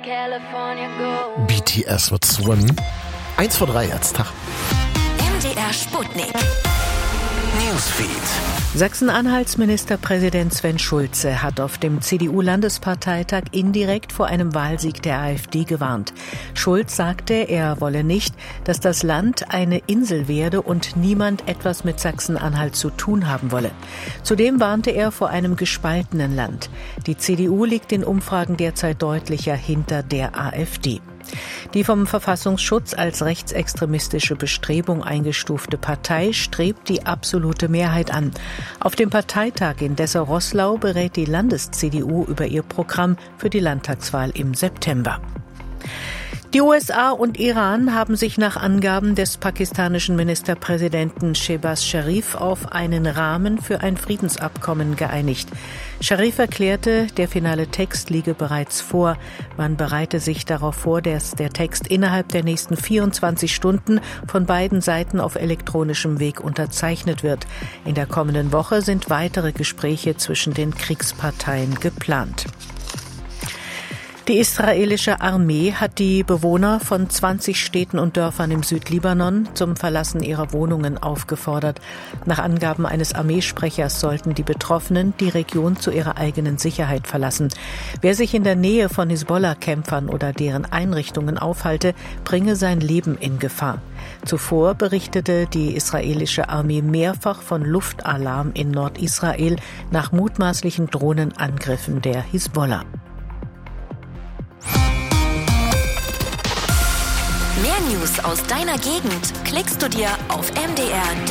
BTS mit Swim. 1 vor 3 jetzt, Tag. MDR Sputnik. Newsfeed. Sachsen-Anhalts Ministerpräsident Sven Schulze hat auf dem CDU-Landesparteitag indirekt vor einem Wahlsieg der AfD gewarnt. Schulz sagte, er wolle nicht, dass das Land eine Insel werde und niemand etwas mit Sachsen-Anhalt zu tun haben wolle. Zudem warnte er vor einem gespaltenen Land. Die CDU liegt in Umfragen derzeit deutlicher hinter der AfD. Die vom Verfassungsschutz als rechtsextremistische Bestrebung eingestufte Partei strebt die absolute Mehrheit an. Auf dem Parteitag in Dessau-Roßlau berät die Landes-CDU über ihr Programm für die Landtagswahl im September. Die USA und Iran haben sich nach Angaben des pakistanischen Ministerpräsidenten Shehbaz Sharif auf einen Rahmen für ein Friedensabkommen geeinigt. Sharif erklärte, der finale Text liege bereits vor. Man bereite sich darauf vor, dass der Text innerhalb der nächsten 24 Stunden von beiden Seiten auf elektronischem Weg unterzeichnet wird. In der kommenden Woche sind weitere Gespräche zwischen den Kriegsparteien geplant. Die israelische Armee hat die Bewohner von 20 Städten und Dörfern im Südlibanon zum Verlassen ihrer Wohnungen aufgefordert. Nach Angaben eines Armeesprechers sollten die Betroffenen die Region zu ihrer eigenen Sicherheit verlassen. Wer sich in der Nähe von Hisbollah-Kämpfern oder deren Einrichtungen aufhalte, bringe sein Leben in Gefahr. Zuvor berichtete die israelische Armee mehrfach von Luftalarm in Nordisrael nach mutmaßlichen Drohnenangriffen der Hisbollah. Mehr News aus deiner Gegend klickst du dir auf mdr.de.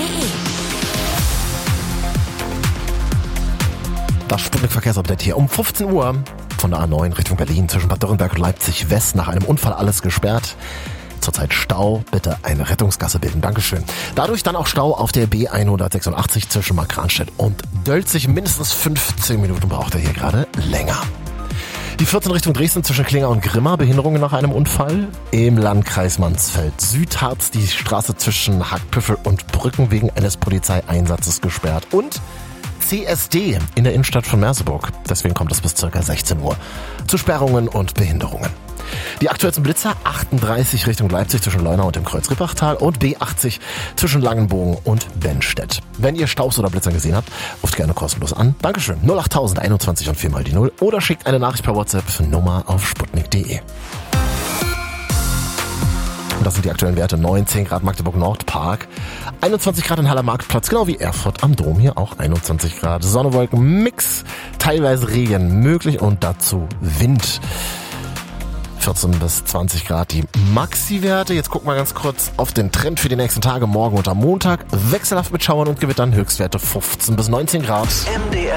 Das Sputnik-Verkehrsupdate hier um 15 Uhr von der A9 Richtung Berlin zwischen Bad Dürrenberg und Leipzig West. Nach einem Unfall alles gesperrt. Zurzeit Stau. Bitte eine Rettungsgasse bilden. Dankeschön. Dadurch dann auch Stau auf der B186 zwischen Markranstädt und Dölzig. Mindestens 15 Minuten braucht er hier gerade länger. Die 14 Richtung Dresden zwischen Klinger und Grimma, Behinderungen nach einem Unfall. Im Landkreis Mansfeld-Südharz die Straße zwischen Hackpüffel und Brücken wegen eines Polizeieinsatzes gesperrt. Und CSD in der Innenstadt von Merseburg. Deswegen kommt es bis ca. 16 Uhr zu Sperrungen und Behinderungen. Die aktuellsten Blitzer 38 Richtung Leipzig zwischen Leunau und dem Kreuz-Rippachtal und B80 zwischen Langenbogen und Bennstedt. Wenn ihr Staus oder Blitzer gesehen habt, ruft gerne kostenlos an. Dankeschön. 08000 21 und 4 mal die 0 oder schickt eine Nachricht per WhatsApp Nummer auf sputnik.de. Und das sind die aktuellen Werte. 19 Grad Magdeburg Nordpark, 21 Grad in Haller Marktplatz, genau wie Erfurt am Dom, hier auch 21 Grad. Sonne, Wolken, Mix, teilweise Regen möglich und dazu Wind. 14 bis 20 Grad die Maxi-Werte. Jetzt gucken wir ganz kurz auf den Trend für die nächsten Tage, morgen und am Montag. Wechselhaft mit Schauern und Gewittern, Höchstwerte 15 bis 19 Grad. MDR